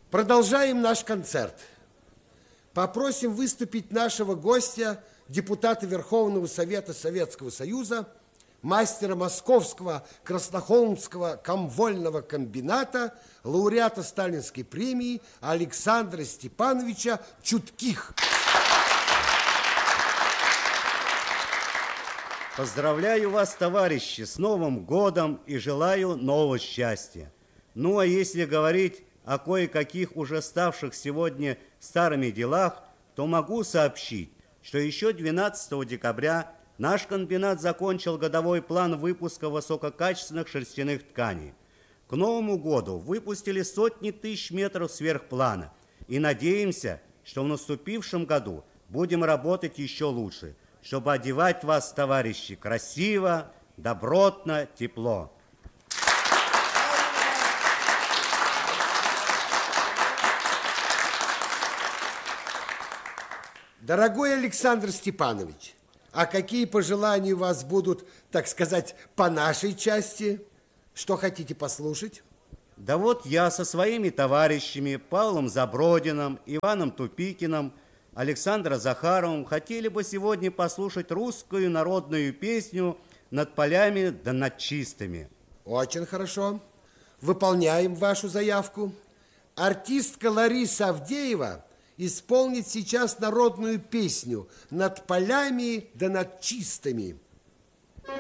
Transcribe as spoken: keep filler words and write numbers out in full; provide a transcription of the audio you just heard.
Продолжаем наш концерт. Попросим выступить нашего гостя, депутата Верховного Совета Советского Союза, мастера Московского Краснохолмского комвольного комбината, лауреата Сталинской премии Александра Степановича Чутких. Поздравляю вас, товарищи, с Новым годом и желаю нового счастья. Ну, а если говорить о кое-каких уже ставших сегодня старыми делах, то могу сообщить, что еще двенадцатого декабря наш комбинат закончил годовой план выпуска высококачественных шерстяных тканей. К Новому году выпустили сотни тысяч метров сверхплана и надеемся, что в наступившем году будем работать еще лучше, чтобы одевать вас, товарищи, красиво, добротно, тепло. Дорогой Александр Степанович, а какие пожелания у вас будут, так сказать, по нашей части? Что хотите послушать? Да вот я со своими товарищами Павлом Забродиным, Иваном Тупикиным, Александром Захаровым хотели бы сегодня послушать русскую народную песню «Над полями да над чистыми». Очень хорошо. Выполняем вашу заявку. Артистка Лариса Авдеева исполнит сейчас народную песню «Над полями да над чистыми».